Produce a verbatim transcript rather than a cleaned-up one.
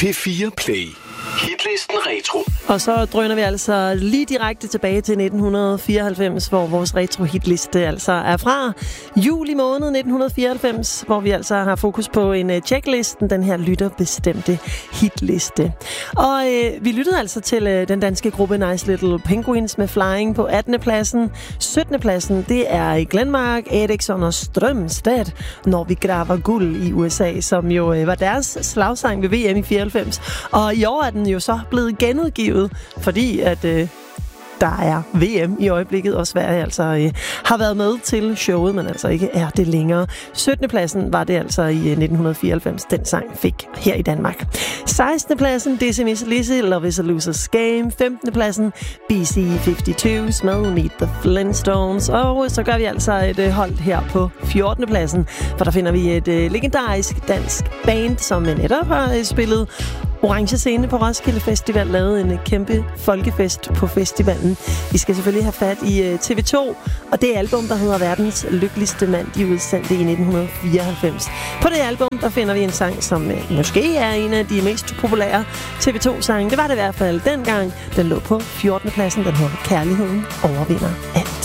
P fire Play. Hitlisten Retro. Og så drøner vi altså lige direkte tilbage til nitten fireoghalvfems, hvor vores retro-hitliste altså er fra juli måned nitten fireoghalvfems, hvor vi altså har fokus på en uh, checklisten, den her lytterbestemte hitliste. Og uh, vi lyttede altså til uh, den danske gruppe Nice Little Penguins med Flying på attende pladsen. syttende pladsen, det er i Glenmark, Eriksson og Strømstad, Når vi graver guld i U S A, som jo uh, var deres slagsang ved V M i fireoghalvfems. Og i år er den jo så blevet genudgivet, fordi at øh, der er V M i øjeblikket, og Sverige altså øh, har været med til showet, men altså ikke er det længere. syttende pladsen var det altså i øh, nitten fireoghalvfems, den sang fik her i Danmark. sekstende pladsen, Dizzy Mizzy Lizzy, Love is a Loser's Game. femtende pladsen, B C femoghalvfems med Meet the Flintstones. Og så gør vi altså et øh, hold her på fjortende pladsen, for der finder vi et øh, legendarisk dansk band, som netop har øh, spillet Orange Scene på Roskilde Festival, lavede en kæmpe folkefest på festivalen. Vi skal selvfølgelig have fat i T V to, og det album, der hedder Verdens Lykkeligste Mand, de udsendte i nitten fireoghalvfems. På det album, der finder vi en sang, som måske er en af de mest populære T V to-sange. Det var det i hvert fald dengang. Den lå på fjortende pladsen. Den hedder Kærligheden overvinder alt.